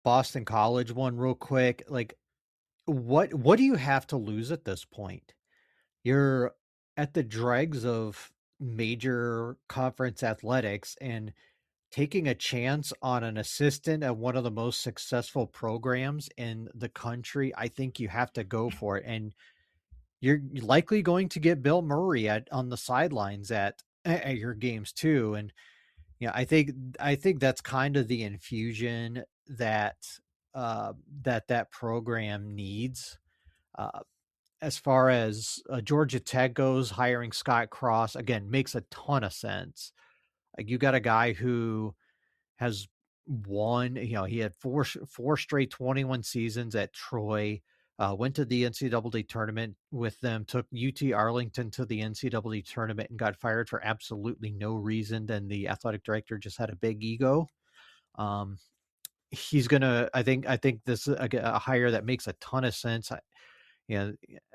Boston College one real quick. Like, what do you have to lose at this point? You're at the dregs of major conference athletics, and taking a chance on an assistant at one of the most successful programs in the country, I think you have to go for it. And you're likely going to get Bill Murray on the sidelines at your games too. And I think that's kind of the infusion that that program needs. Uh, as far as Georgia Tech goes, hiring Scott Cross again makes a ton of sense. Like, you got a guy who has won. He had four straight 21 seasons at Troy. Went to the NCAA tournament with them. Took UT Arlington to the NCAA tournament and got fired for absolutely no reason. Then the athletic director just had a big ego. Um, he's gonna. I think this is a hire that makes a ton of sense. You know,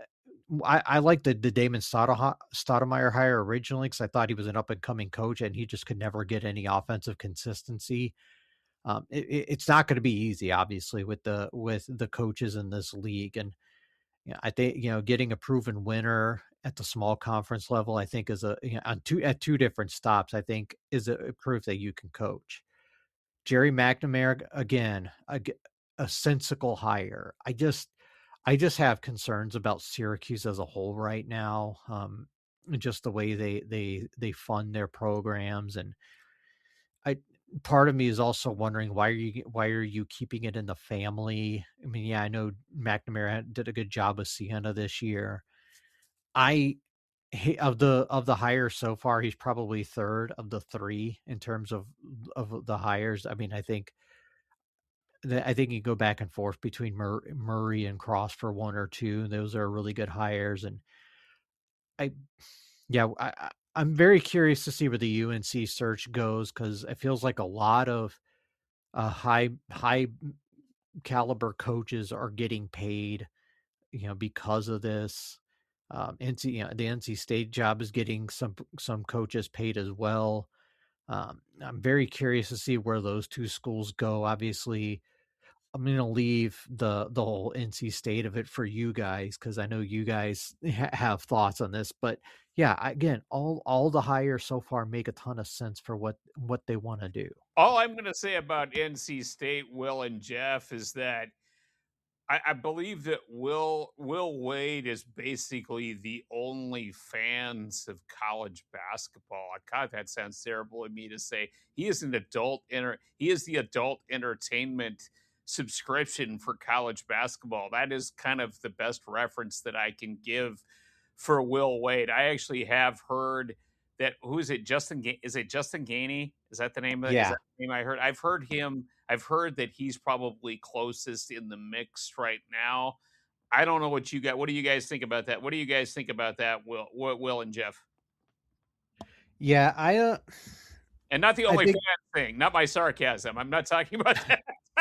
I like the Damon Stoudemire hire originally because I thought he was an up and coming coach and he just could never get any offensive consistency. It's not going to be easy, obviously, with the coaches in this league, and I think getting a proven winner at the small conference level, I think is on two different stops. I think is a proof that you can coach. Jerry McNamara again, a sensical hire. I just have concerns about Syracuse as a whole right now. Just the way they fund their programs, and I part of me is also wondering why are you keeping it in the family? I mean, yeah, I know McNamara did a good job with Siena this year. I of the hires so far, he's probably third of the three in terms of the hires. I mean, I think you go back and forth between Murray and Cross for one or two. Those are really good hires, and I yeah, I'm very curious to see where the UNC search goes because it feels like a lot of high caliber coaches are getting paid, because of this. The NC State job is getting some coaches paid as well. I'm very curious to see where those two schools go. Obviously, I'm going to leave the whole NC State of it for you guys because I know you guys have thoughts on this. But yeah, again, all the hires so far make a ton of sense for what they want to do. All I'm going to say about NC State, Will and Jeff, is that I believe that Will Wade is basically the only fans of college basketball. God, that sounds terrible of me to say. He is the adult entertainment subscription for college basketball. That is kind of the best reference that I can give for Will Wade. I actually have heard that who is it? Is it Justin Gainey? Is that the name of it? Is Yeah. that the name I heard? I've heard that he's probably closest in the mix right now. I don't know what you got. What do you guys think about that? What do you guys think about that, Will and Jeff? Yeah, And not the I only fan think thing, not my sarcasm. I'm not talking about that.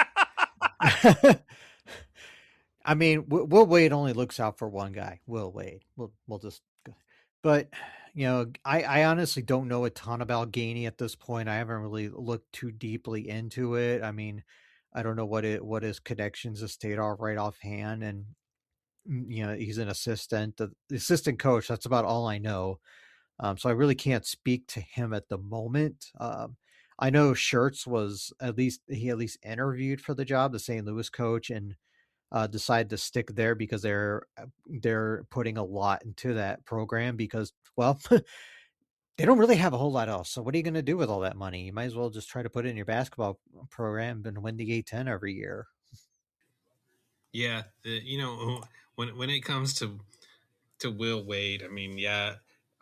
I mean, Will Wade only looks out for one guy, Will Wade. We'll just go. But I honestly don't know a ton about Gainey at this point. I haven't really looked too deeply into it. I mean, I don't know what his connections to state are right offhand, and he's an assistant, the assistant coach. That's about all I know. So I really can't speak to him at the moment. I know Shirts was at least interviewed for the job, the St. Louis coach, and decided to stick there because they're putting a lot into that program because, well, they don't really have a whole lot else. So what are you going to do with all that money? You might as well just try to put it in your basketball program and win the A10 every year. Yeah, when it comes to Will Wade, I mean, yeah,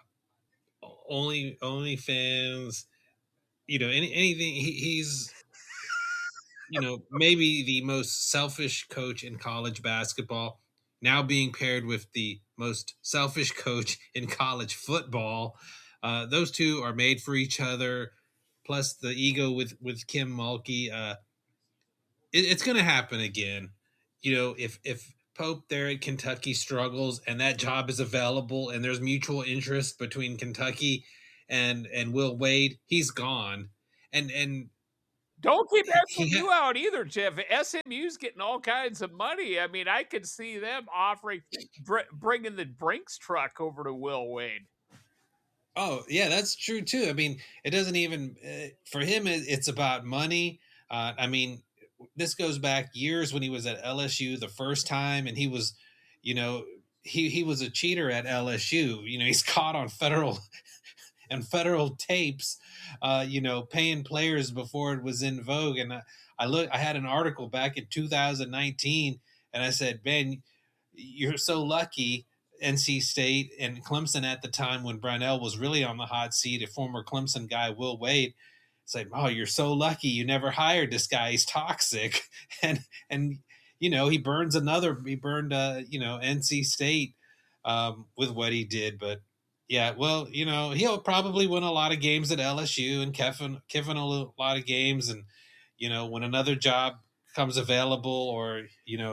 only fans, anything. He's maybe the most selfish coach in college basketball. Now being paired with the most selfish coach in college football, those two are made for each other. Plus the ego with Kim Mulkey. It's going to happen again. If Pope there at Kentucky struggles and that job is available and there's mutual interest between Kentucky and Will Wade, he's gone. And Don't keep He SMU out either, Jeff. SMU's getting all kinds of money. I mean, I could see them offering, bringing the Brinks truck over to Will Wade. Oh, yeah, that's true too. I mean, it doesn't even for him. It's about money. I mean, this goes back years when he was at LSU the first time, and he was, you know, he was a cheater at LSU. You know, he's caught on federal tapes, paying players before it was in vogue. And I had an article back in 2019, and I said, Ben, you're so lucky. NC State and Clemson at the time when Brownell was really on the hot seat, a former Clemson guy, Will Wade, said, "Oh, you're so lucky you never hired this guy. He's toxic," and he burned NC State with what he did. But yeah, well, he'll probably win a lot of games at LSU and Kiffin a lot of games, and when another job comes available, or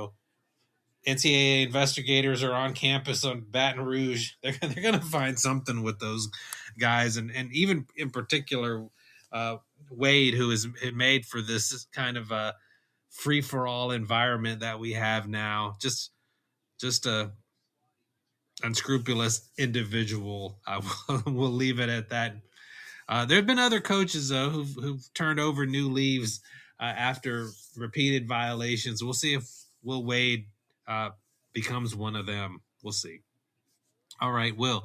NCAA investigators are on campus on Baton Rouge, they're going to find something with those guys, and even in particular Wade, who is made for this kind of a free for all environment that we have now. Just a unscrupulous individual. I will leave it at that. There have been other coaches though who've turned over new leaves after repeated violations. We'll see if Will Wade becomes one of them. We'll see. All right, Will.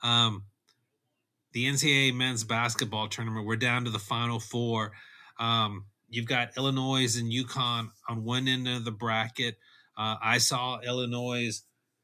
The NCAA men's basketball tournament, we're down to the Final Four. You've got Illinois and UConn on one end of the bracket. I saw Illinois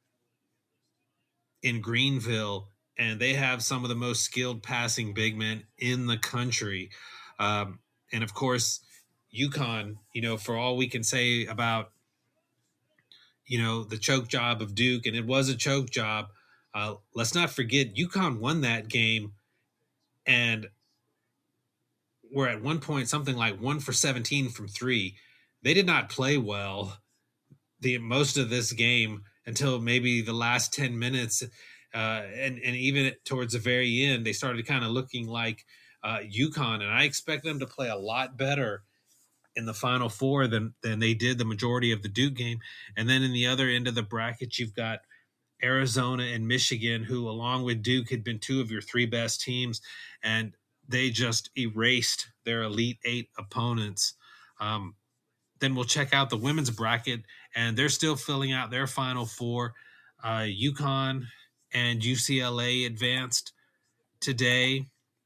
in Greenville, and they have some of the most skilled passing big men in the country. And of course, UConn, for all we can say about, the choke job of Duke, and it was a choke job. Let's not forget, UConn won that game, and were at one point something like 1 for 17 from three. They did not play well most of this game until maybe the last 10 minutes. And even towards the very end, they started kind of looking like UConn. And I expect them to play a lot better in the Final Four than they did the majority of the Duke game. And then in the other end of the bracket, you've got Arizona and Michigan, who along with Duke had been two of your three best teams. And they just erased their Elite Eight opponents. Then we'll check out the women's bracket, and they're still filling out their Final Four. UConn and UCLA advanced today.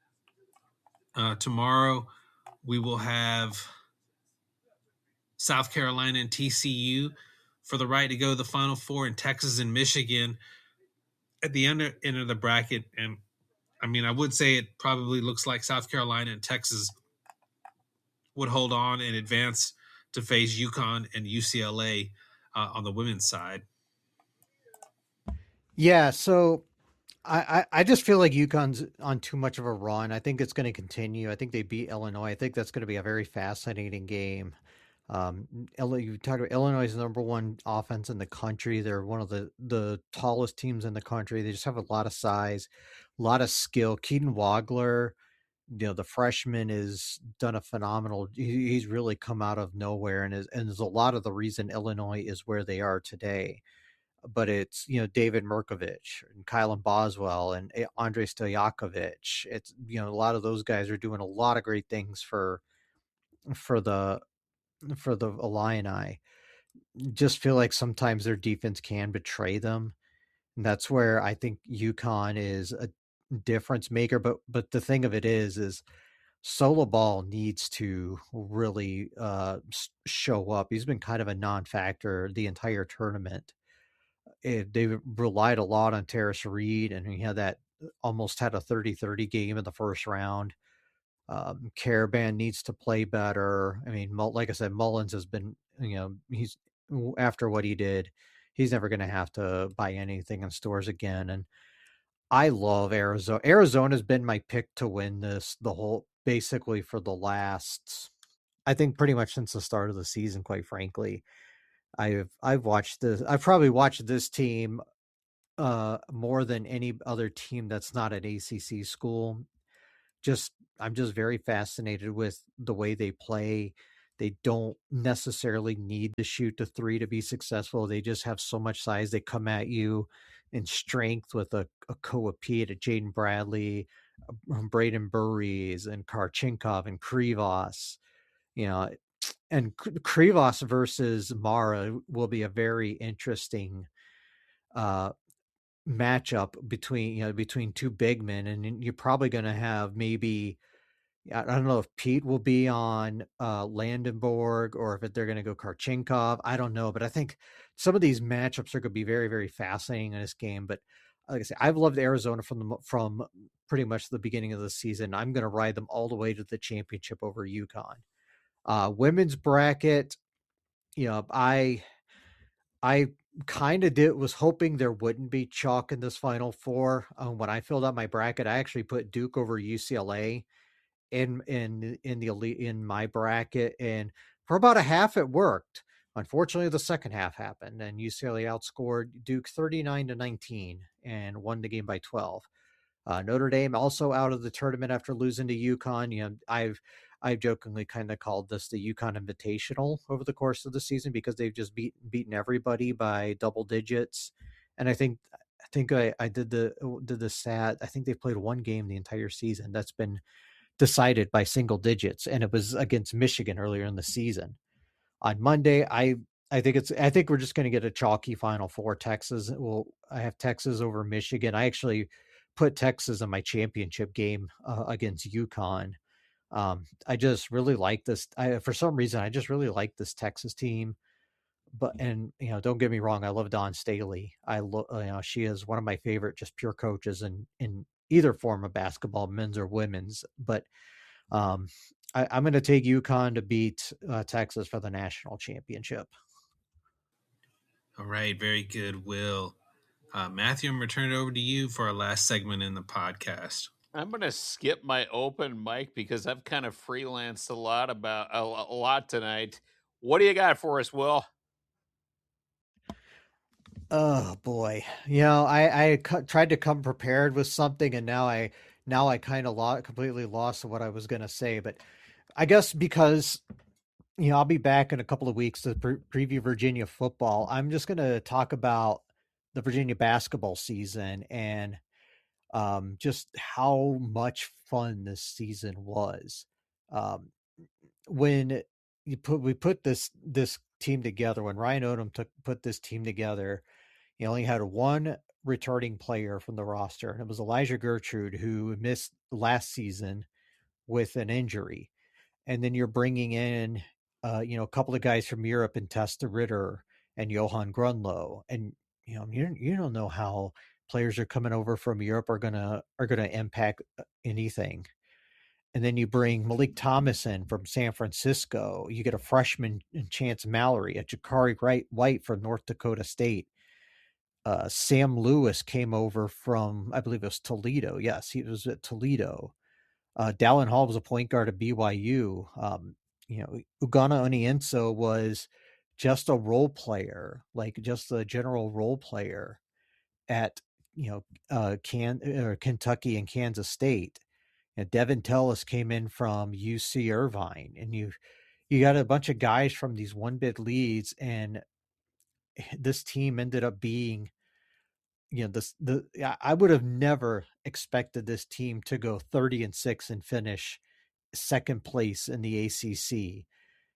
Tomorrow we will have South Carolina and TCU for the right to go to the Final Four, and Texas and Michigan at the end of the bracket. And I mean, I would say it probably looks like South Carolina and Texas would hold on and advance to face UConn and UCLA on the women's side. Yeah, so I just feel like UConn's on too much of a run. I think it's going to continue. I think they beat Illinois. I think that's going to be a very fascinating game. You talked about Illinois is the number one offense in the country. They're one of the tallest teams in the country. They just have a lot of size, a lot of skill. Keaton Wagler, the freshman, has done a phenomenal. He's really come out of nowhere, and is a lot of the reason Illinois is where they are today. But it's David Merkovich and Kylan Boswell and Andrei Stojakovic. It's a lot of those guys are doing a lot of great things for the Illini. Just feel like sometimes their defense can betray them. And that's where I think UConn is a difference maker. But the thing of it is Solo Ball needs to really show up. He's been kind of a non-factor the entire tournament. They relied a lot on Terrace Reed, and he almost had a 30-30 game in the first round. Caravan needs to play better. I mean, like I said, Mullins has been, he's, after what he did, he's never going to have to buy anything in stores again. And I love Arizona. Arizona's been my pick to win this basically for the last, I think pretty much since the start of the season, quite frankly. I've watched this. I've probably watched this team more than any other team that's not an ACC school, I'm just very fascinated with the way they play. They don't necessarily need to shoot the three to be successful. They just have so much size. They come at you in strength with a Koa Pete, a Jaden Bradley, Braden Burries, and Karchinkov and Krivos. You know, and Krivos versus Mara will be a very interesting uh, matchup between two big men, and you're probably going to have maybe I don't know if Pete will be on Landenborg or if they're going to go Karchinkov. I don't know, but I think some of these matchups are going to be very, very fascinating in this game. But like I said, I've loved Arizona from pretty much the beginning of the season. I'm going to ride them all the way to the championship over UConn. Women's bracket, I kind of was hoping there wouldn't be chalk in this Final Four. When I filled out my bracket, I actually put Duke over UCLA in the elite in my bracket, and for about a half it worked. Unfortunately, the second half happened, and UCLA outscored Duke 39-19 and won the game by 12. Notre Dame also out of the tournament after losing to UConn. I've jokingly kind of called this the UConn Invitational over the course of the season because they've just beaten everybody by double digits. And I think I did the stat. I think they've played one game the entire season that's been decided by single digits, and it was against Michigan earlier in the season. On Monday, I think we're just going to get a chalky Final Four. I have Texas over Michigan. I actually put Texas in my championship game against UConn. I just really like this. For some reason, I just really like this Texas team. But don't get me wrong, I love Dawn Staley. She is one of my favorite just pure coaches in either form of basketball, men's or women's. But I'm going to take UConn to beat Texas for the national championship. All right, very good, Will. Matthew, I'm going to turn it over to you for our last segment in the podcast. I'm going to skip my open mic because I've kind of freelanced a lot tonight. What do you got for us, Will? Oh boy, I tried to come prepared with something, and now I kind of completely lost what I was going to say. But I guess because I'll be back in a couple of weeks to preview Virginia football. I'm just going to talk about the Virginia basketball season and just how much fun this season was. When we put this team together, when Ryan Odom put this team together, he only had one returning player from the roster, and it was Elijah Gertrude, who missed last season with an injury. And then you're bringing in, a couple of guys from Europe and Testa Ritter and Johan Grunlow, and you don't know how players are coming over from Europe are gonna impact anything. And then you bring Malik Thomas in from San Francisco. You get a freshman in Chance Mallory, a Jakari White from North Dakota State. Sam Lewis came over from, I believe it was Toledo. Yes, he was at Toledo. Dallin Hall was a point guard at BYU. Ugonna Onienso was just a role player, like just a general role player at Kentucky and Kansas State. And Devin Tellis came in from UC Irvine, and you got a bunch of guys from these one bid leads, and this team ended up being, I would have never expected this team to go 30-6 and finish second place in the ACC.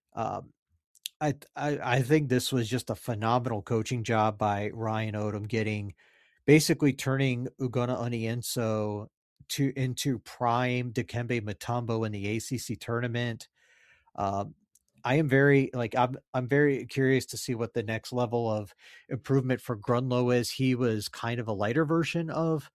I think this was just a phenomenal coaching job by Ryan Odom, basically turning Ugonna Onienso into prime Dikembe Mutombo in the ACC tournament. I'm very curious to see what the next level of improvement for Grunlow is. He was kind of a lighter version of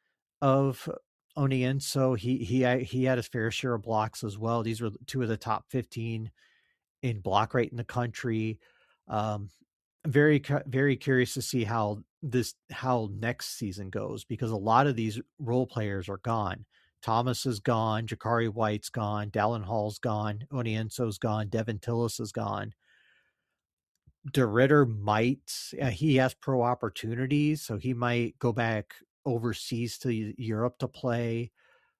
Onienso. He had his fair share of blocks as well. These were two of the top 15 in block rate in the country. Very curious to see how next season goes, because a lot of these role players are gone. Thomas is gone, Jakari White's gone, Dallin Hall's gone, Onienso's gone, Devin Tillis is gone. DeRitter he has pro opportunities, so he might go back overseas to Europe to play.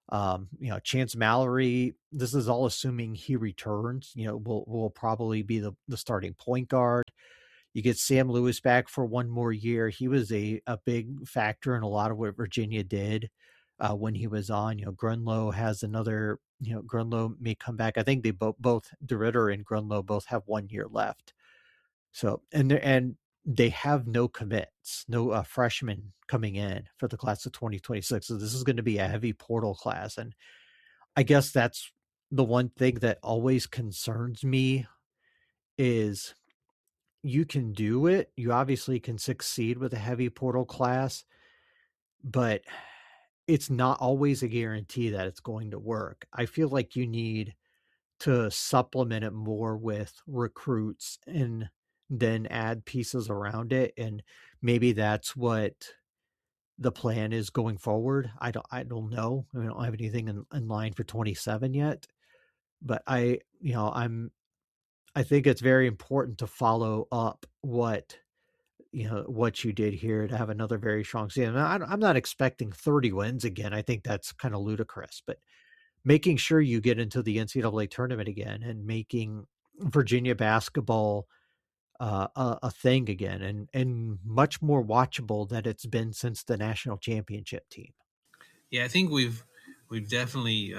Chance Mallory, this is all assuming he returns, will probably be the starting point guard. You get Sam Lewis back for one more year. He was a big factor in a lot of what Virginia did when he was on. Grunlow has another, Grunlow may come back. I think they both DeRitter and Grunlow both have 1 year left. So, and they have no commits, no freshmen coming in for the class of 2026. So this is going to be a heavy portal class. And I guess that's the one thing that always concerns me is you can do it. You obviously can succeed with a heavy portal class, but it's not always a guarantee that it's going to work. I feel like you need to supplement it more with recruits and then add pieces around it. And maybe that's what the plan is going forward. I don't know. I don't have anything in line for 27 yet, but I think it's very important to follow up what you did here to have another very strong season. I'm not expecting 30 wins again. I think that's kind of ludicrous, but making sure you get into the NCAA tournament again and making Virginia basketball a thing again and much more watchable than it's been since the national championship team. Yeah, I think we've definitely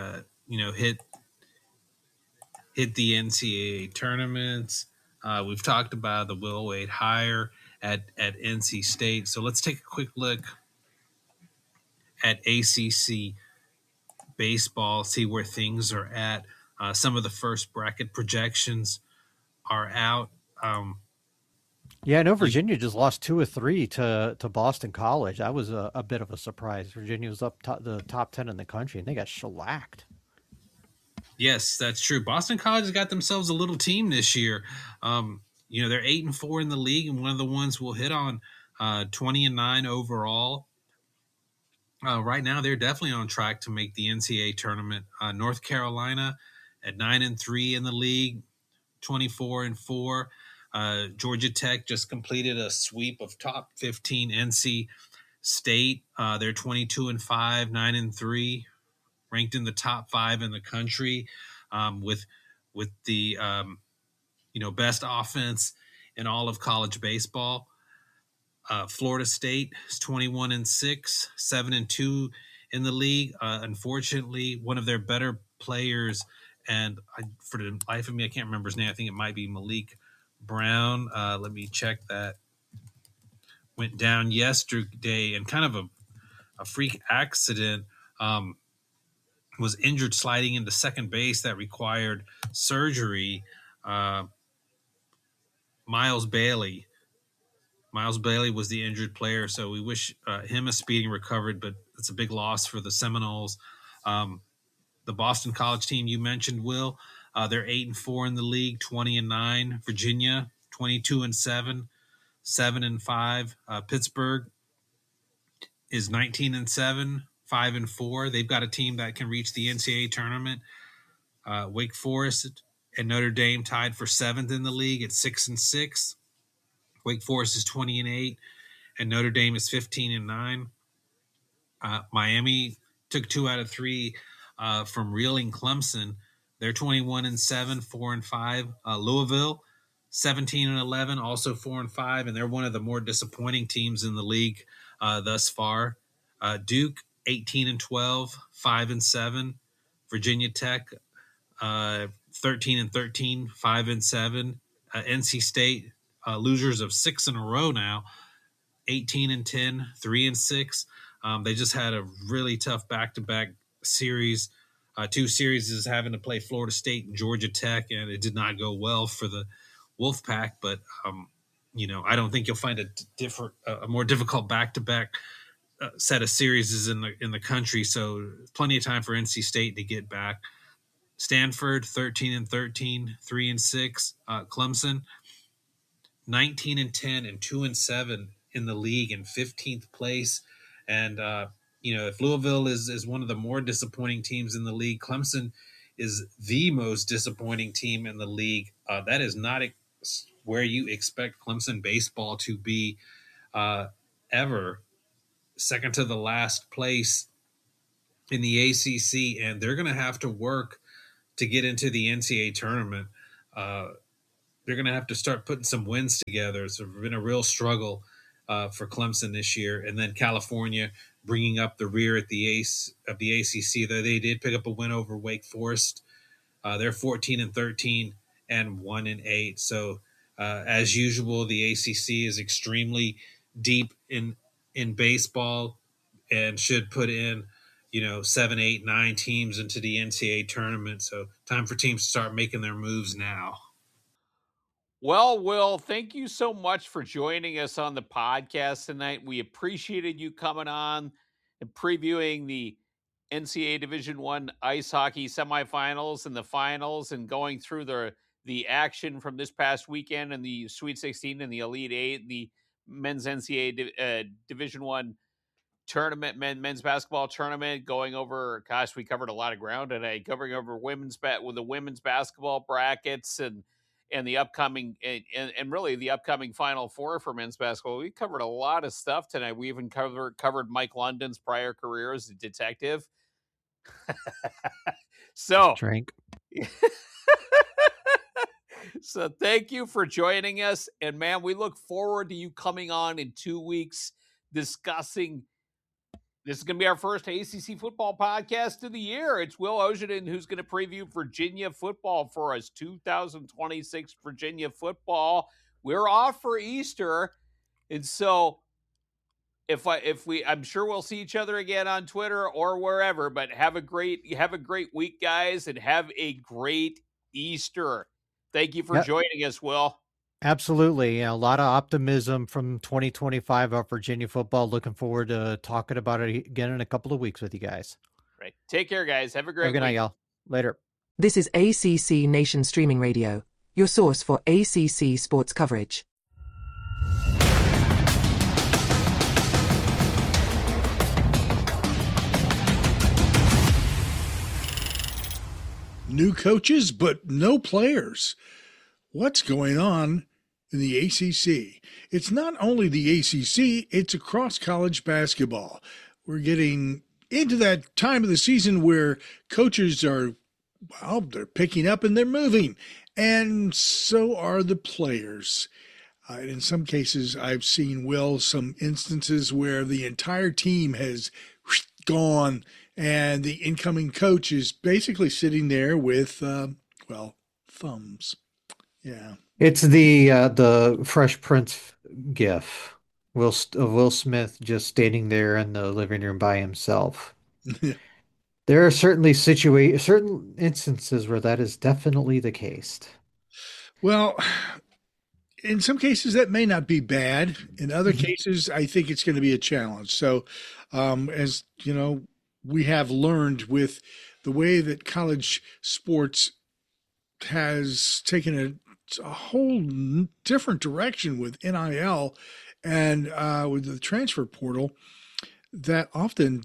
hit the NCAA tournaments. We've talked about the Will Wade hire at NC State. So let's take a quick look at ACC baseball, see where things are at. Some of the first bracket projections are out. Yeah, I know Virginia just lost 2 or 3 to Boston College. That was a bit of a surprise. Virginia was up the top 10 in the country, and they got shellacked. Yes, that's true. Boston College has got themselves a little team this year. They're 8-4 in the league, and one of the ones we'll hit on 20-9 overall. Right now, they're definitely on track to make the NCAA tournament. North Carolina at 9-3 in the league, 24-4. Georgia Tech just completed a sweep of top 15 NC State. They're 22-5, 9-3, ranked in the top 5 in the country, with the best offense in all of college baseball. Florida State is 21-6, 7-2 in the league. Unfortunately, one of their better players, and for the life of me, I can't remember his name. I think it might be Malik Brown. Let me check that. Went down yesterday, and kind of a freak accident. Was injured sliding into second base that required surgery. Miles Bailey was the injured player, so we wish him a speedy recovery, but it's a big loss for the Seminoles. The Boston College team you mentioned, Will, they're 8-4 in the league, 20-9. Virginia, 22-7, 7-5. Pittsburgh is 19-7, 5-4. They've got a team that can reach the NCAA tournament. Wake Forest and Notre Dame tied for 7th in the league at 6-6. Wake Forest is 20-8, and Notre Dame is 15-9. Miami took 2 out of 3 from reeling Clemson. They're 21-7, 4-5. Louisville, 17-11, also 4-5, and they're one of the more disappointing teams in the league thus far. Duke, 18-12, 5-7. Virginia Tech, 13-13, 5-7. NC State, losers of 6 in a row now, 18-10, 3-6. They just had a really tough back-to-back series. 2 series is having to play Florida State and Georgia Tech, and it did not go well for the Wolfpack. But I don't think you'll find a more difficult back-to-back set of series in the country. So plenty of time for NC State to get back. Stanford, 13-13, 3-6. Clemson, 19-10 and 2-7 in the league in 15th place. And if Louisville is one of the more disappointing teams in the league, Clemson is the most disappointing team in the league. That is not where you expect Clemson baseball to be ever. Second to the last place in the ACC, and they're going to have to work to get into the NCAA tournament. They're going to have to start putting some wins together. It's been a real struggle for Clemson this year, and then California bringing up the rear at the ace of the ACC. Though they did pick up a win over Wake Forest. They're 14-13 and 1-8. So as usual, the ACC is extremely deep in baseball and should put in 7, 8, 9 teams into the NCAA tournament. So time for teams to start making their moves now. Well, Will, thank you so much for joining us on the podcast tonight. We appreciated you coming on and previewing the NCAA Division One ice hockey semifinals and the finals, and going through the action from this past weekend and the Sweet 16 and the Elite Eight, the men's NCAA Division One tournament, men's basketball tournament. Going over, gosh, we covered a lot of ground today. Covering over with the women's basketball brackets and the upcoming and really the upcoming Final Four for men's basketball. We covered a lot of stuff tonight. We even covered Mike London's prior career as a detective. So Drink. So thank you for joining us. And man, we look forward to you coming on in 2 weeks discussing. This is going to be our first ACC football podcast of the year. It's Will Oshenden who's going to preview Virginia football for us, 2026 Virginia football. We're off for Easter, and so I'm sure we'll see each other again on Twitter or wherever. But have a great week, guys, and have a great Easter. Thank you for joining us, Will. Absolutely. A lot of optimism from 2025 of Virginia football. Looking forward to talking about it again in a couple of weeks with you guys. Right. Take care, guys. Have a great week. Good night, y'all. Later. This is ACC Nation Streaming Radio, your source for ACC sports coverage. New coaches, but no players. What's going on in the ACC? It's not only the ACC, it's across college basketball. We're getting into that time of the season where coaches are, they're picking up and they're moving. And so are the players. In some cases, I've seen, some instances where the entire team has gone and the incoming coach is basically sitting there with, thumbs. Yeah. It's the Fresh Prince gif. Will Smith just standing there in the living room by himself. There are certainly certain instances where that is definitely the case. Well, in some cases that may not be bad. In other cases, I think it's going to be a challenge. So, as you know, we have learned with the way that college sports has taken a whole different direction with NIL and with the transfer portal, that often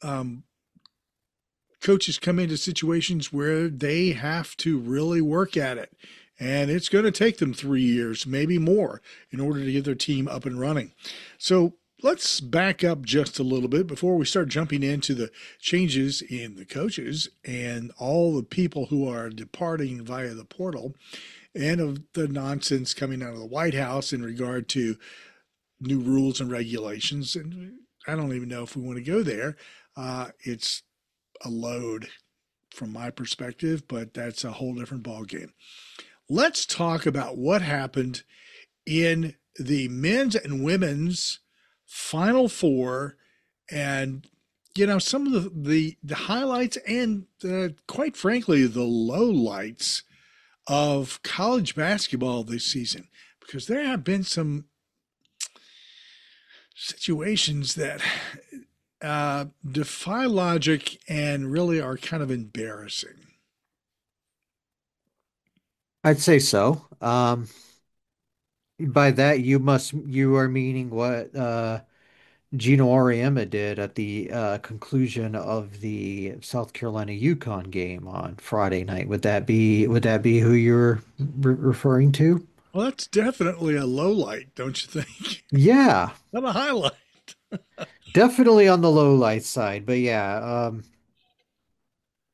coaches come into situations where they have to really work at it. And it's going to take them 3 years, maybe more, in order to get their team up and running. So let's back up just a little bit before we start jumping into the changes in the coaches and all the people who are departing via the portal, and of the nonsense coming out of the White House in regard to new rules and regulations. And I don't even know if we want to go there. It's a load from my perspective, but that's a whole different ballgame. Let's talk about what happened in the men's and women's Final Four, and some of the highlights and quite frankly the lowlights of college basketball this season, because there have been some situations that defy logic and really are kind of embarrassing. I'd say so. By that you are meaning what Gino Auriemma did at the conclusion of the South Carolina UConn game on Friday night. Would that be who you're referring to? Well, that's definitely a low light, don't you think? Yeah. Not a highlight. Definitely on the low light side, but yeah,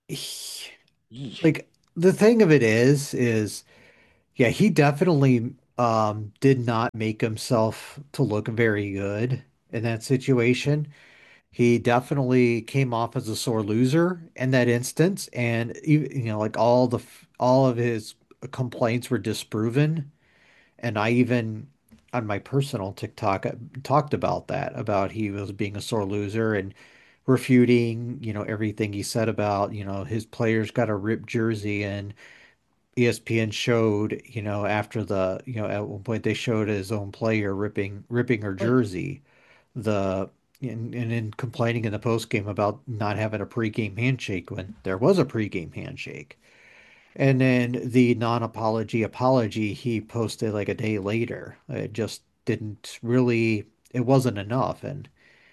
like the thing of it is yeah, he definitely did not make himself to look very good in that situation. He definitely came off as a sore loser in that instance, and like all of his complaints were disproven. And I even on my personal TikTok talked about that, about he was being a sore loser and refuting, everything he said about, his players got a ripped jersey. And ESPN showed, after at one point they showed his own player ripping her Right. jersey, the and then complaining in the post game about not having a pregame handshake when there was a pregame handshake. And then the non-apology apology he posted like a day later. It just didn't really, it wasn't enough. And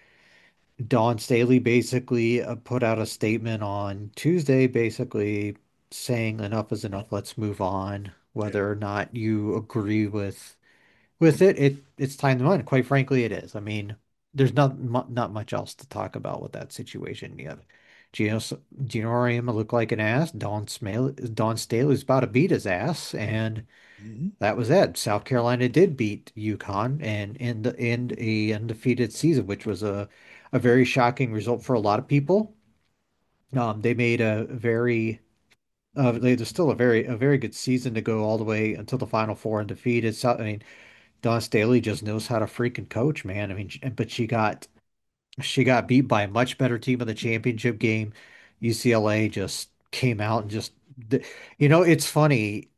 Dawn Staley basically put out a statement on Tuesday, basically saying enough is enough. Let's move on. Yeah. Whether or not you agree with it's time to move on. Quite frankly, it is. I mean, there's not much else to talk about with that situation. You have Gino Gino Auriemma looked like an ass. Dawn Staley's about to beat his ass, and Mhm. that was it. South Carolina did beat UConn and in a undefeated season, which was a very shocking result for a lot of people. They made a very there's still a very good season to go all the way until the Final Four undefeated. So, I mean, Dawn Staley just knows how to freaking coach, man. I mean, but she got beat by a much better team in the championship game. UCLA just came out and just, it's funny.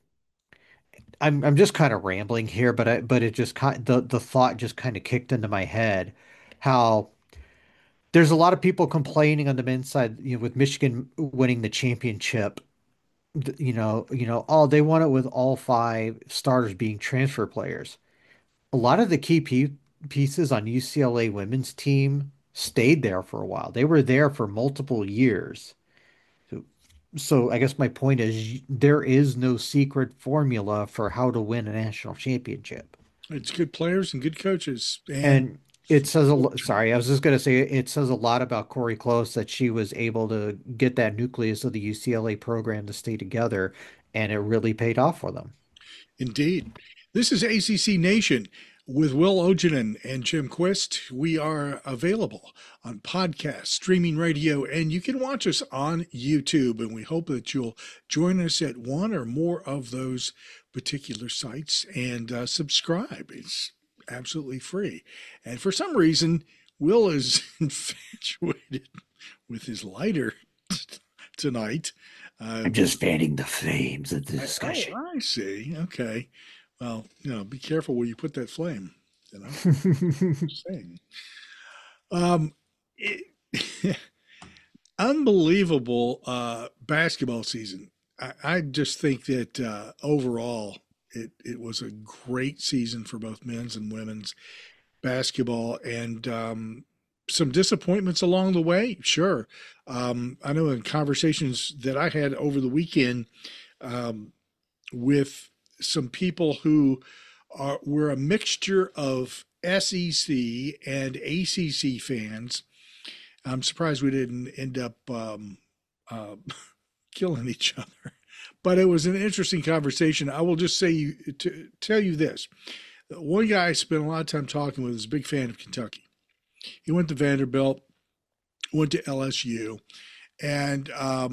I'm just kind of rambling here, but it just the thought just kind of kicked into my head how there's a lot of people complaining on the men's side, with Michigan winning the championship. Oh, they won it with all five starters being transfer players. A lot of the key pieces on UCLA women's team stayed there for a while. They were there for multiple years. So, so I guess my point is there is no secret formula for how to win a national championship. It's good players and good coaches and And it says culture. sorry, I was just going to say it says a lot about Corey Close that she was able to get that nucleus of the UCLA program to stay together, and it really paid off for them. Indeed. This is ACC Nation with Will Ogenin and Jim Quist. We are available on podcast, streaming radio, and you can watch us on YouTube. And we hope that you'll join us at one or more of those particular sites and subscribe. It's absolutely free. And for some reason, Will is infatuated with his lighter tonight. I'm just fanning the flames of the Oh, discussion. I see. Okay. Well, be careful where you put that flame. Just saying. It, unbelievable basketball season. I just think that overall it was a great season for both men's and women's basketball, and some disappointments along the way. Sure. I know in conversations that I had over the weekend um, with some people who were a mixture of SEC and ACC fans. I'm surprised we didn't end up uh, killing each other. But it was an interesting conversation. I will just say to tell you this: one guy I spent a lot of time talking with is a big fan of Kentucky. He went to Vanderbilt, went to LSU, and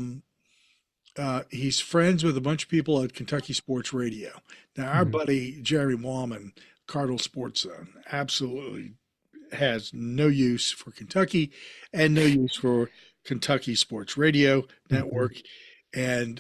he's friends with a bunch of people at Kentucky Sports Radio. Now, our Mhm. buddy Jerry Wallman, Cardinal Sports Zone, absolutely has no use for Kentucky and no use for Kentucky Sports Radio Mhm. Network. And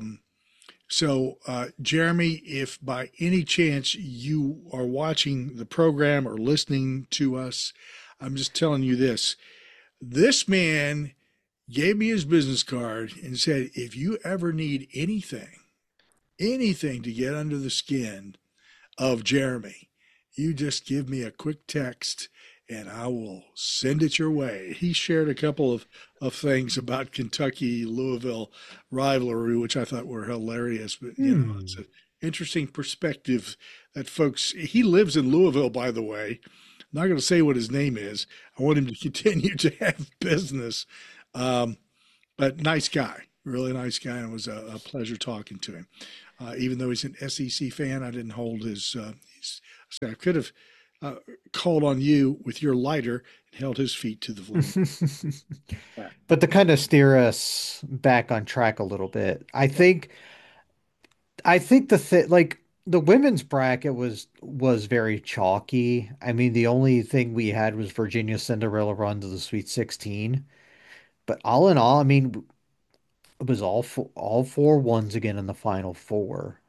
Jeremy, if by any chance you are watching the program or listening to us, I'm just telling you this. This man gave me his business card and said, if you ever need anything to get under the skin of Jeremy, you just give me a quick text and I will send it your way. He shared a couple of things about Kentucky Louisville rivalry, which I thought were hilarious. But, it's Hmm. an interesting perspective that folks, he lives in Louisville, by the way. I'm not going to say what his name is. I want him to continue to have business. Um, but nice guy, really nice guy, and it was a pleasure talking to him. Even though he's an SEC fan, I didn't hold his I could have uh, called on you with your lighter and held his feet to the floor. But to kind of steer us back on track a little bit, I think like the women's bracket was very chalky. I mean, the only thing we had was Virginia's Cinderella run to the Sweet 16. But all in all, I mean, it was all four ones again in the Final Four.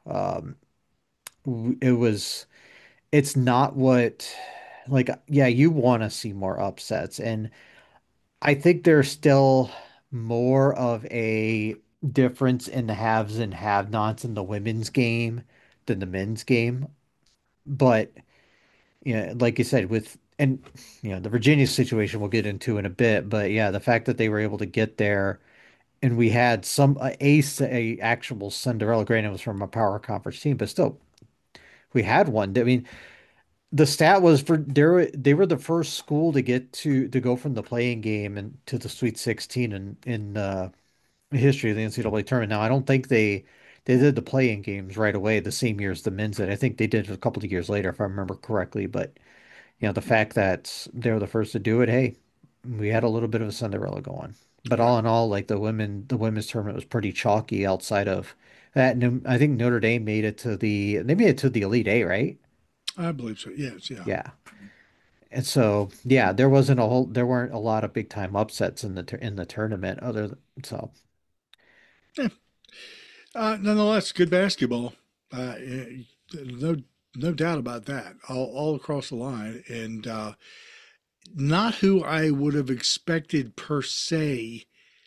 It was it's not what like yeah, you want to see more upsets, and I think there's still more of a difference in the haves and have-nots in the women's game than the men's game. But yeah, like you said, the Virginia situation we'll get into in a bit, but yeah, the fact that they were able to get there and we had a actual Cinderella, granted it was from a power conference team, but still we had one. I mean, the stat was they were the first school to get to go from the playing game and to the Sweet 16 in history of the NCAA tournament. Now, I don't think they did the playing games right away the same year as the men's did. I think they did it a couple of years later, if I remember correctly. But the fact that they were the first to do it, hey, we had a little bit of a Cinderella going. But all in all, like the women's tournament was pretty chalky outside of that. And I think Notre Dame they made it to the Elite Eight, right? I believe so. Yes, yeah. Yeah. And so, yeah, there weren't a lot of big time upsets in the tournament so Yeah. Nonetheless, good basketball. No, no doubt about that. All across the line, and not who I would have expected per se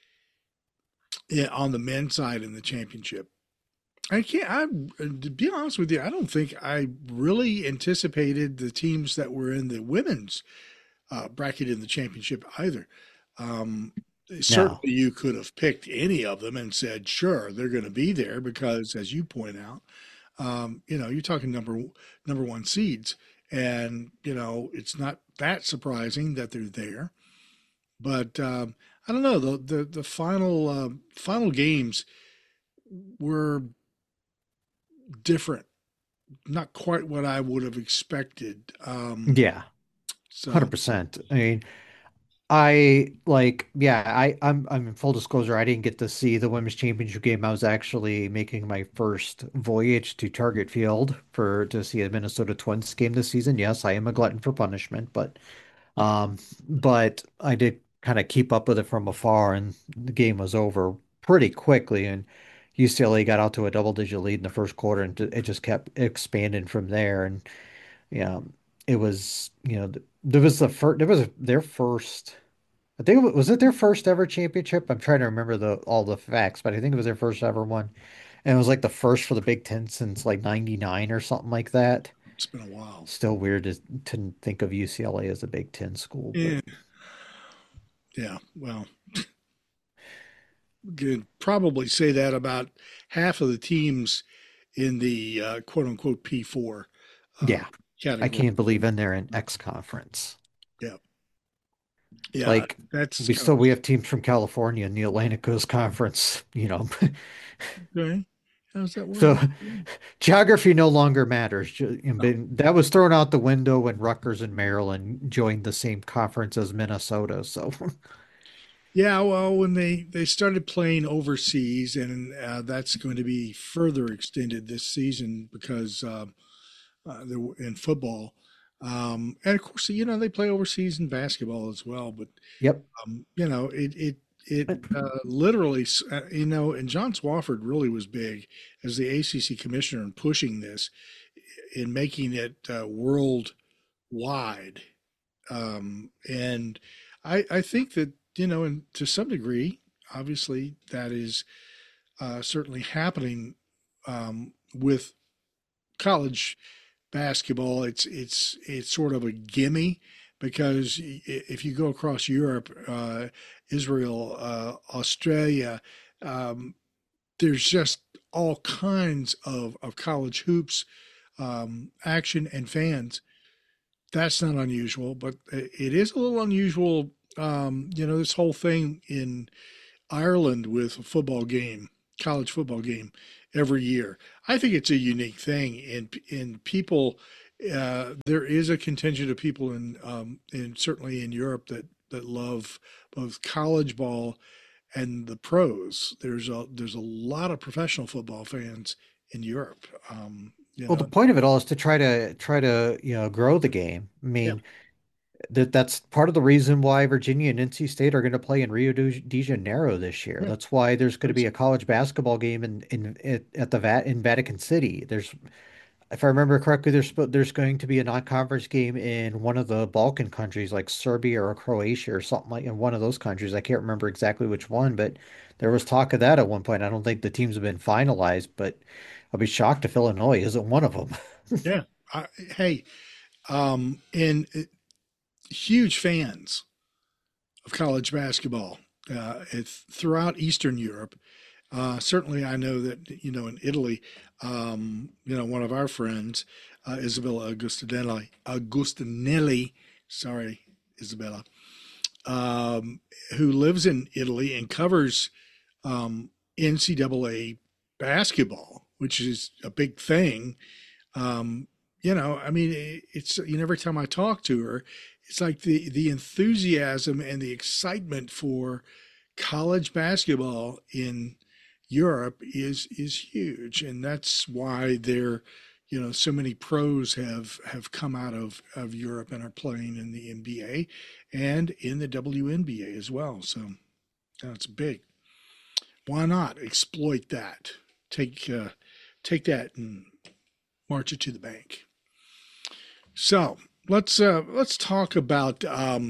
on the men's side in the championship. I can't. To be honest with you, I don't think I really anticipated the teams that were in the women's bracket in the championship either. Um, no. Certainly, you could have picked any of them and said, "Sure, they're going to be there," because, as you point out, you're talking number one seeds, and it's not that surprising that they're there. But I don't know. The final games were different, not quite what I would have expected. Yeah, So 100%. I mean, I'm in full disclosure, I didn't get to see the women's championship game. I was actually making my first voyage to Target Field to see a Minnesota Twins game this season. Yes, I am a glutton for punishment, um but I did kind of keep up with it from afar, and the game was over pretty quickly, and UCLA got out to a double-digit lead in the first quarter, and it just kept expanding from there. And yeah, it was, there was their first. I think was it their first ever championship? I'm trying to remember all the facts, but I think it was their first ever one. And it was like the first for the Big Ten since like 99 or something like that. it's been a while. Still weird to think of UCLA as a Big Ten school, but Yeah, yeah. Well, we could probably say that about half of the teams in the quote unquote P4 uh, yeah, I category. can't believe in there in X conference. Yeah, yeah. Like That's we have teams from California in the Atlantic Coast Conference, okay. How's that So work? geography no longer matters. That was thrown out the window when Rutgers and Maryland joined the same conference as Minnesota. So Yeah, well, when they started playing overseas, and that's going to be further extended this season because they're in football, and of course, they play overseas in basketball as well. But yep. it literally, and John Swafford really was big as the ACC commissioner in pushing this, in making it worldwide. And I think that, and to some degree, obviously, that is certainly happening with college basketball. It's sort of a gimme because if you go across Europe, Israel, Australia, um, there's just all kinds of college hoops action and fans. That's not unusual, but it is a little unusual. This whole thing in Ireland with a football game, college football game every year. I think it's a unique thing, and people. There is a contingent of people in certainly in Europe that love both college ball and the pros. There's a lot of professional football fans in Europe. You Well, the know, point of it all is to try to, grow the game. I yeah, mean, that's part of the reason why Virginia and NC State are going to play in Rio de Janeiro this year. yeah, That's why there's going to be a absolutely. college basketball game at the in Vatican City. If I remember correctly, there's going to be a non-conference game in one of the Balkan countries, like Serbia or Croatia or something like in one of those countries. I can't remember exactly which one, but there was talk of that at one point. I don't think the teams have been finalized, but I'll be shocked if Illinois isn't one of them. Yeah. Hey, and huge fans of college basketball. It's throughout Eastern Europe. Certainly, I know that in Italy, one of our friends, Isabella Agustinelli, sorry, Isabella, who lives in Italy and covers NCAA basketball, which is a big thing. I mean, it's every time I talk to her, it's like the enthusiasm and the excitement for college basketball in Europe is huge, and that's why so many pros have come out of Europe and are playing in the NBA and in the WNBA as well. So that's big. Why not exploit that? Take that and march it to the bank. So let's talk about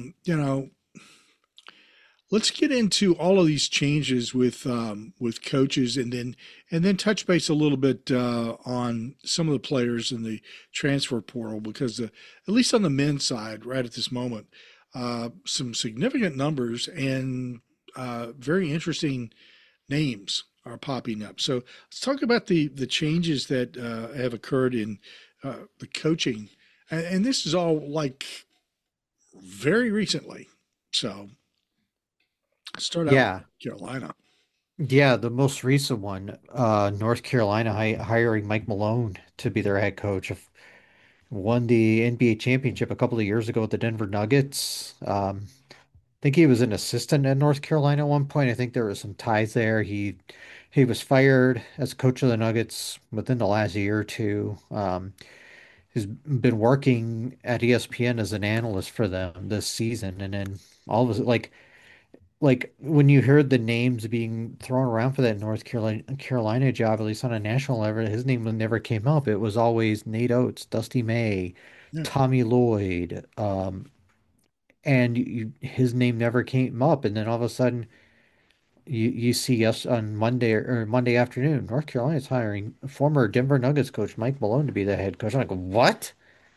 let's get into all of these changes with coaches, and then touch base a little bit on some of the players in the transfer portal, because at least on the men's side, right at this moment, some significant numbers and very interesting names are popping up. So let's talk about the changes that have occurred in the coaching, and this is all like very recently. So start out with Yeah. Carolina. Yeah, the most recent one, North Carolina hiring Mike Malone to be their head coach. Won the NBA championship a couple of years ago with the Denver Nuggets. I think he was an assistant at North Carolina at one point. I think there was some ties there. He was fired as coach of the Nuggets within the last year or two. He's been working at ESPN as an analyst for them this season, and then all of a like when you heard the names being thrown around for that North Carolina job, at least on a national level, his name never came up. It was always Nate Oates, Dusty May, Yeah. Tommy Lloyd, and his name never came up. And then all of a sudden, you see us on Monday afternoon. North Carolina's hiring former Denver Nuggets coach Mike Malone to be the head coach. I'm like, what?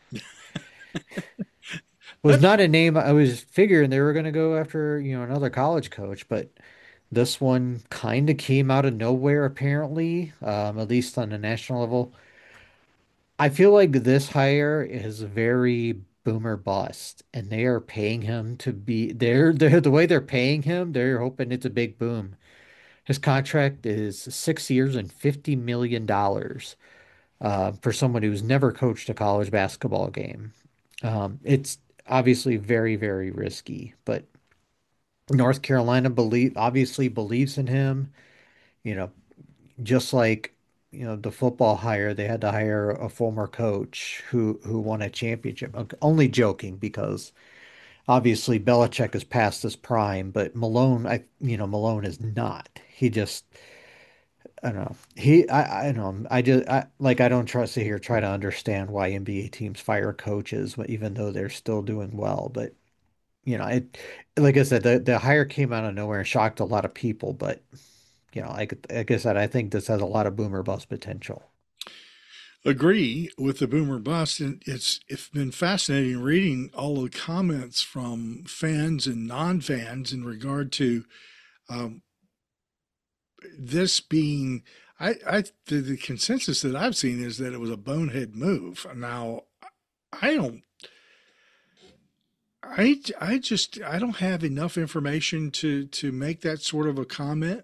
Was That's not a name I was figuring they were going to go after, another college coach, but this one kind of came out of nowhere, apparently, at least on the national level. I feel like this hire is very boomer bust, and they are paying him to be they're the way they're paying him, they're hoping it's a big boom. His contract is 6 years and $50 million for someone who's never coached a college basketball game. It's obviously very, very risky, but North Carolina obviously believes in him. You know, just like the football hire, they had to hire a former coach who won a championship. Only joking, because obviously Belichick is past his prime, but Malone is not. He just I don't know. I don't know. I don't trust to here try to understand why NBA teams fire coaches even though they're still doing well. But like I said, the hire came out of nowhere and shocked a lot of people. But like I said, I think this has a lot of boomer bust potential. agree with the boomer bust, and it's been fascinating reading all of the comments from fans and non-fans in regard to um, this being. The consensus that I've seen is that it was a bonehead move. Now, I don't I don't have enough information to make that sort of a comment.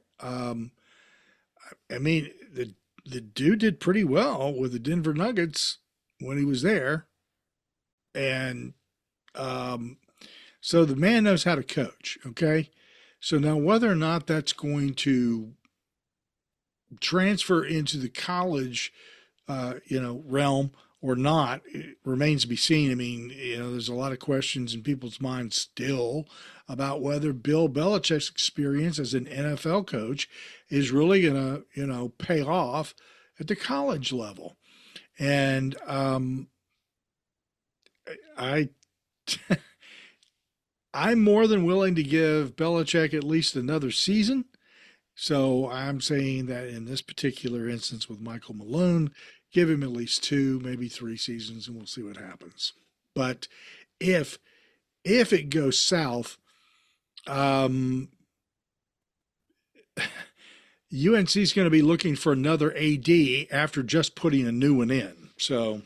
I mean, the dude did pretty well with the Denver Nuggets when he was there, and um, so the man knows how to coach. Okay, so now whether or not that's going to transfer into the college, realm or not, it remains to be seen. I mean, there's a lot of questions in people's minds still about whether Bill Belichick's experience as an NFL coach is really going to, pay off at the college level. And I, I'm more than willing to give Belichick at least another season. So I'm saying that in this particular instance with Michael Malone, give him at least two, maybe 3 seasons, and we'll see what happens. But if it goes south, UNC is going to be looking for another AD after just putting a new one in. So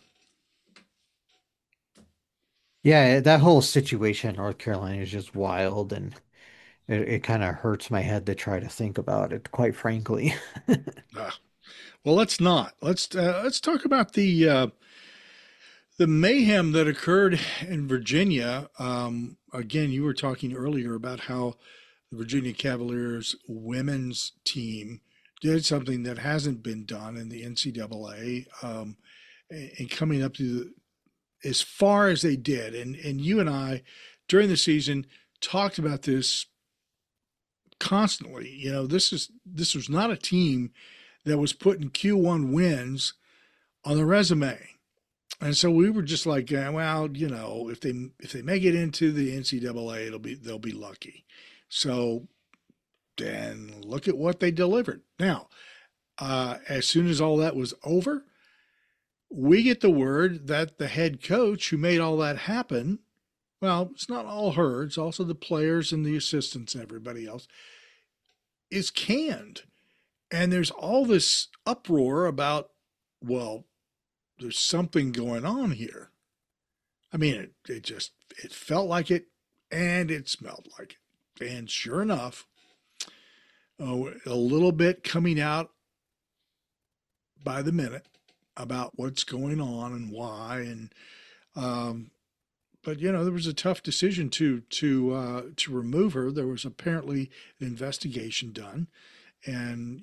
Yeah, that whole situation in North Carolina is just wild, and it kind of hurts my head to try to think about it, quite frankly. uh, well, let's not. Let's talk about the mayhem that occurred in Virginia. Again, you were talking earlier about how the Virginia Cavaliers women's team did something that hasn't been done in the NCAA, and coming up to as far as they did. And you and I, during the season, talked about this constantly. This was not a team that was putting Q1 wins on the resume. And so we were just like, well, if they make it into the NCAA, they'll be lucky. So then look at what they delivered. Now, as soon as all that was over, we get the word that the head coach who made all that happen, well, it's not all her, it's also the players and the assistants and everybody else, is canned. And there's all this uproar about, well, there's something going on here. I mean, it felt like it and it smelled like it. And sure enough, a little bit coming out by the minute about what's going on and why. And but there was a tough decision to remove her. There was apparently an investigation done, and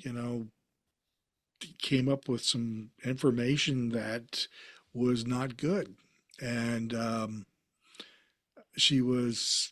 came up with some information that was not good, and she was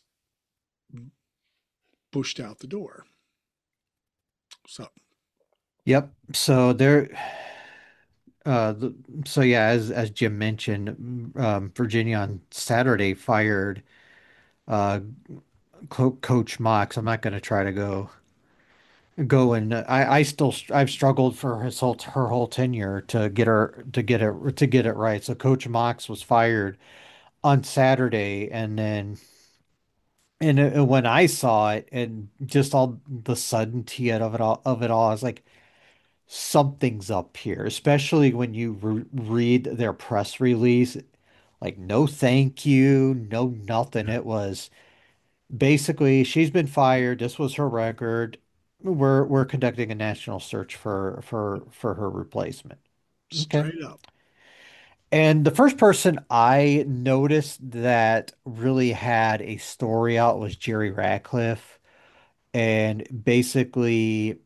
pushed out the door. So, Yep. So there, the, so yeah, as Jim mentioned, Virginia on Saturday fired uh, Coach Mox. I'm not going to try to go and I've struggled for her whole tenure to get it right. So Coach Mox was fired on Saturday, and then when I saw it and just all the suddenty of it all, I was like, something's up here, especially when you read their press release. Like, no thank you, no nothing. It was basically, she's been fired. This was her record. We're conducting a national search for her replacement. Okay. straight up. And the first person I noticed that really had a story out was Jerry Ratcliffe. And basically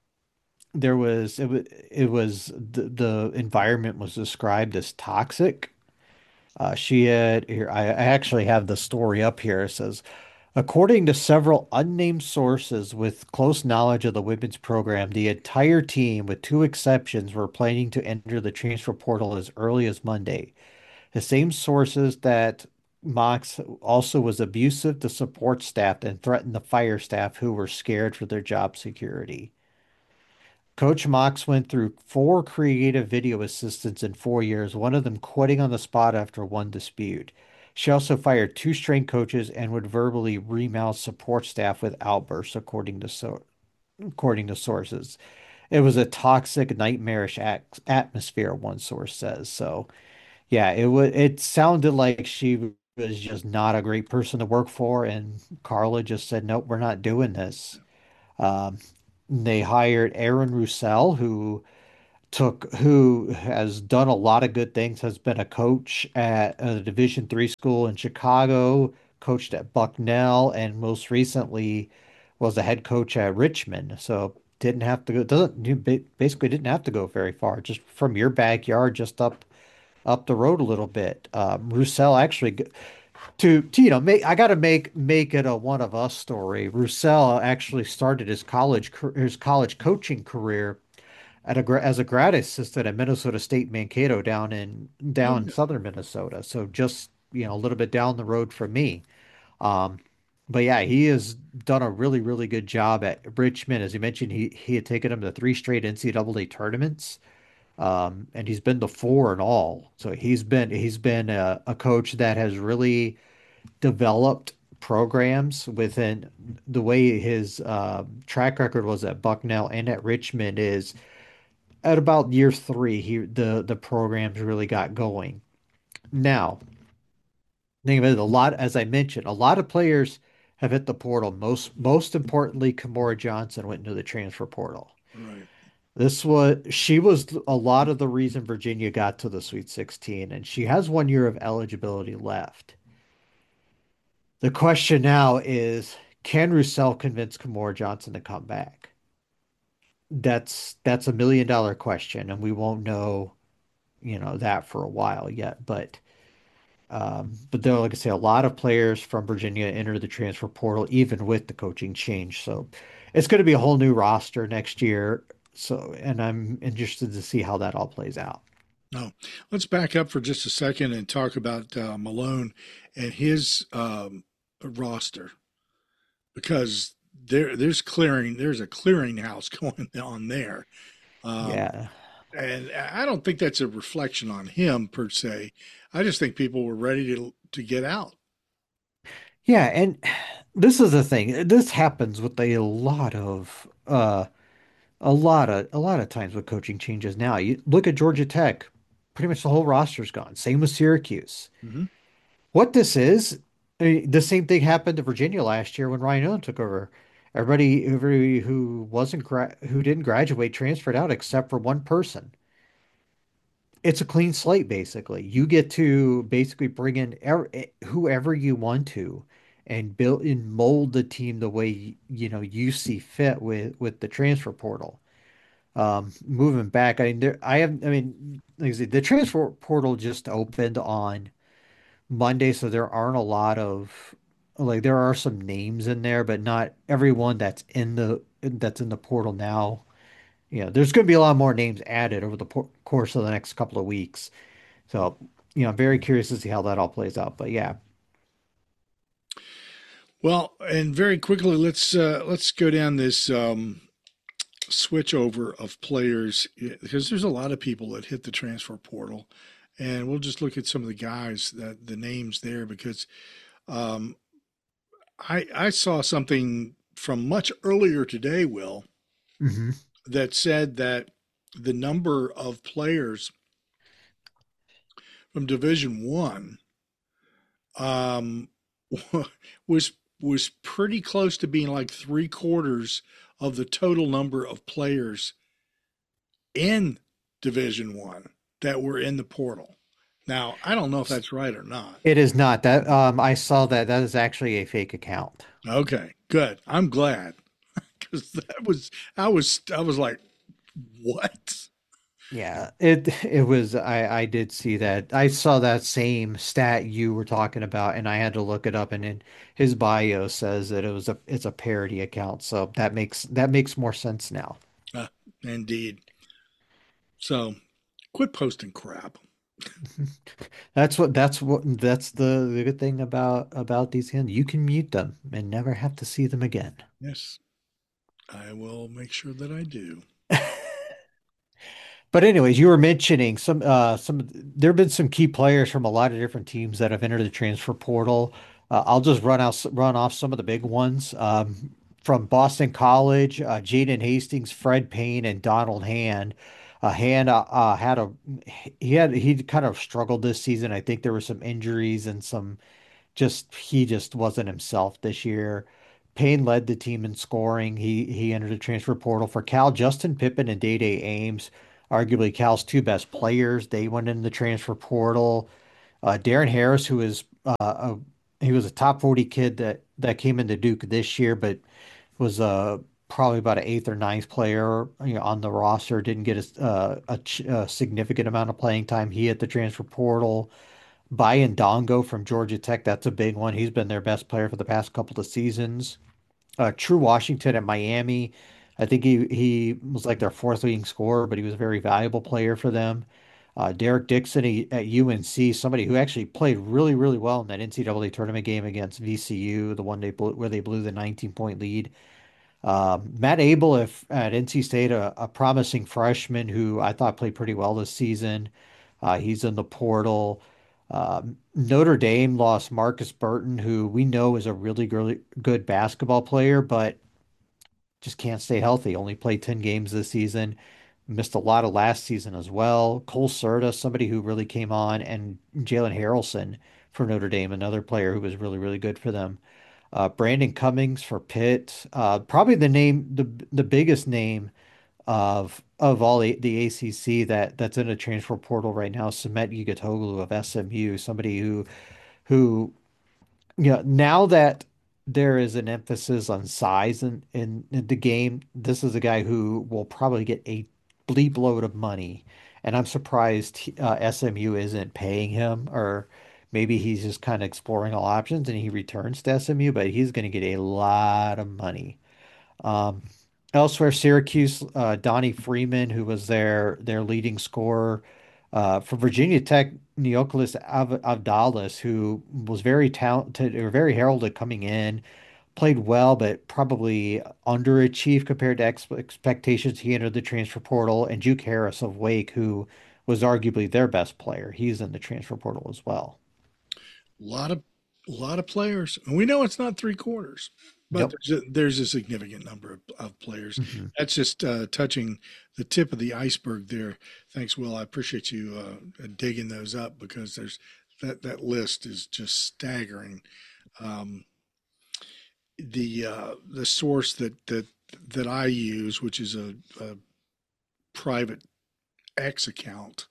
it was the environment was described as toxic. She had here, I actually have the story up here. It says, according to several unnamed sources with close knowledge of the women's program, the entire team, with two exceptions, were planning to enter the transfer portal as early as Monday. The same sources that Mox also was abusive to support staff and threatened to fire staff who were scared for their job security. Coach Mox went through four creative video assistants in 4 years, one of them quitting on the spot after one dispute. She also fired two strength coaches and would verbally remount support staff with outbursts, according to sources. It was a toxic, nightmarish atmosphere, one source says. So, yeah, it sounded like she was just not a great person to work for, and Carla just said, "Nope, we're not doing this." Um, they hired Aaron Roussel, who has done a lot of good things, has been a coach at a Division III school in Chicago, coached at Bucknell, and most recently was a head coach at Richmond. So didn't have to go, doesn't you basically didn't have to go very far, just from your backyard, just up the road a little bit. Roussel actually to make I got to make it a one of us story. Roussel actually started his college coaching career as a grad assistant at Minnesota State Mankato Oh, down in yeah. southern Minnesota. So just, a little bit down the road from me. Um, but yeah, he has done a really, really good job at Richmond. As you mentioned, he had taken him to three straight NCAA tournaments. And he's been to four in all. So he's been a coach that has really developed programs within the way his track record was at Bucknell and at Richmond is at about year three, the programs really got going. Now, think of it, as I mentioned, a lot of players have hit the portal. Most importantly, Kamora Johnson went into the transfer portal. Right. She was a lot of the reason Virginia got to the Sweet 16, and she has 1 year of eligibility left. The question now is, can Roussel convince Kamora Johnson to come back? That's $1 million question, and we won't know, that for a while yet. But though, like I say, a lot of players from Virginia enter the transfer portal, even with the coaching change. So it's going to be a whole new roster next year. So, and I'm interested to see how that all plays out. No, let's back up for just a second and talk about Malone and his roster because there's a clearinghouse going on there. Um, Yeah. and I don't think that's a reflection on him per se. I just think people were ready to get out. Yeah. And this is the thing. This happens with a lot of times with coaching changes now. You look at Georgia Tech, pretty much the whole roster's gone. Same with Syracuse. Hmm. What this is, I mean, the same thing happened to Virginia last year when Ryan Allen took over. Everybody who didn't graduate transferred out except for one person. It's a clean slate basically. You get to basically bring in whoever you want to and build and mold the team the way you see fit with the transfer portal. Moving back, I mean, like I said, the transfer portal just opened on Monday, so there aren't a lot of like there are some names in there, but not everyone that's in the portal now. There's going to be a lot more names added over the course of the next couple of weeks. So, I'm very curious to see how that all plays out. But yeah, Well, and very quickly, let's go down this switch over of players because there's a lot of people that hit the transfer portal, and we'll just look at some of the guys that the names there because um, I saw something from much earlier today, Will, hmm that said that the number of players from Division 1 um, was was pretty close to being like 3/4 of the total number of players in Division 1 that were in the portal. Now, I don't know if that's right or not. it is not that. I saw that is actually a fake account. Okay, good. I'm glad because I was like, what? Yeah, it was. I did see that. I saw that same stat you were talking about, and I had to look it up. And in his bio says that it's a parody account, so that makes more sense now. Uh, Indeed. So, quit posting crap. That's the good thing about these hands. You can mute them and never have to see them again. Yes, I will make sure that I do. But anyways, you were mentioning there have been some key players from a lot of different teams that have entered the transfer portal. I'll just run off some of the big ones. From Boston College, Jaden Hastings, Fred Payne, and Donald Hand. Hand he kind of struggled this season. I think there were some injuries and some he just wasn't himself this year. Payne led the team in scoring. He entered the transfer portal for Cal. Justin Pippen and Day-Day Ames, arguably Cal's two best players, they went in the transfer portal. Darren Harris, who is he was a top 40 kid that came into Duke this year, but was probably about an eighth or ninth player, on the roster. Didn't get a significant amount of playing time. He hit the transfer portal. Bayan Dongo from Georgia Tech, that's a big one. He's been their best player for the past couple of seasons. True Washington at Miami, I think he was like their fourth leading scorer, but he was a very valuable player for them. Derek Dixon at UNC, somebody who actually played really, really well in that NCAA tournament game against VCU, the one where they blew the 19-point lead. Matt Abel at NC State, a promising freshman who I thought played pretty well this season. He's in the portal. Notre Dame lost Marcus Burton, who we know is a really, really good basketball player, but just can't stay healthy. Only played 10 games this season. Missed a lot of last season as well. Cole Serta, somebody who really came on, and Jalen Harrelson for Notre Dame, another player who was really, really good for them. Brandon Cummings for Pitt, probably the biggest name of all the ACC that's in a transfer portal right now. Samet Yigitoglu of SMU, somebody who now that there is an emphasis on size in the game, this is a guy who will probably get a bleep load of money, and I'm surprised SMU isn't paying him, or maybe he's just kind of exploring all options and he returns to SMU, but he's going to get a lot of money. Um, Elsewhere, Syracuse, Donnie Freeman, who was their leading scorer. For Virginia Tech, Neocolis Avdalis, who was very talented or very heralded coming in, played well, but probably underachieved compared to expectations. He entered the transfer portal. And Juke Harris of Wake, who was arguably their best player, he's in the transfer portal as well. A lot of players, and we know it's not three quarters, but there's a significant number of players. Mm-hmm. That's just touching the tip of the iceberg there. Thanks, Will. I appreciate you digging those up, because there's that list is just staggering. The source that I use, which is a private X account,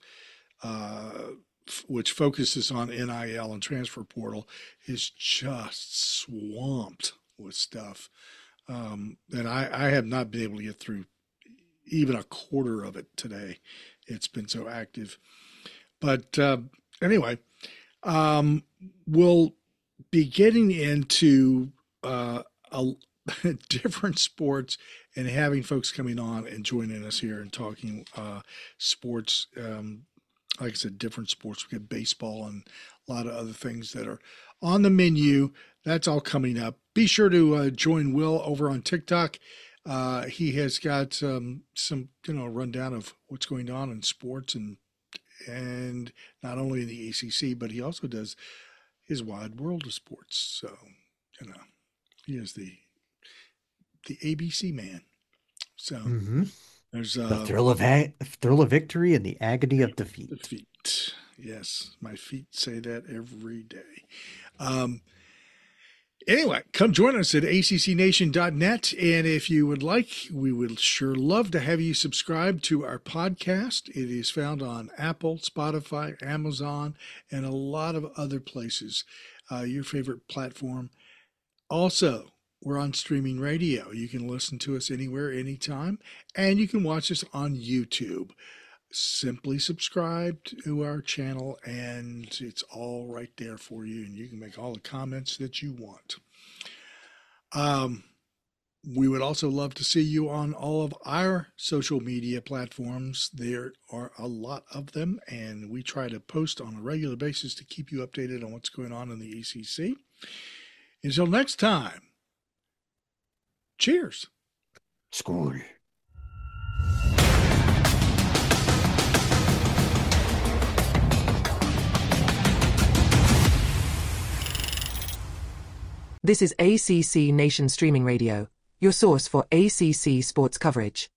which focuses on NIL and transfer portal, is just swamped with stuff. And I have not been able to get through even a quarter of it today. It's been so active. But anyway, we'll be getting into different sports and having folks coming on and joining us here and talking sports. Like I said, different sports. We got baseball and a lot of other things that are on the menu. That's all coming up. Be sure to join Will over on TikTok. He has got some rundown of what's going on in sports and not only in the ACC, but he also does his wide world of sports. So, he is the ABC man. So there's the thrill of victory and the agony of defeat. Defeat. Yes, my feet say that every day. Anyway, come join us at accnation.net. And if you would like, we would sure love to have you subscribe to our podcast. It is found on Apple, Spotify, Amazon, and a lot of other places, your favorite platform. Also, we're on streaming radio. You can listen to us anywhere, anytime, and you can watch us on YouTube. Simply subscribe to our channel, and it's all right there for you, and you can make all the comments that you want. We would also love to see you on all of our social media platforms. There are a lot of them, and we try to post on a regular basis to keep you updated on what's going on in the ACC. Until next time, cheers. School. This is ACC Nation Streaming Radio, your source for ACC sports coverage.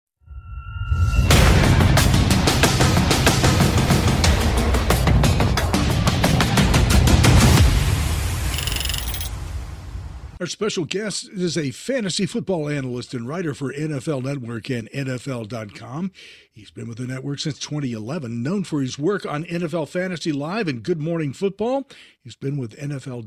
Our special guest is a fantasy football analyst and writer for NFL Network and NFL.com. He's been with the network since 2011, known for his work on NFL Fantasy Live and Good Morning Football. He's been with NFL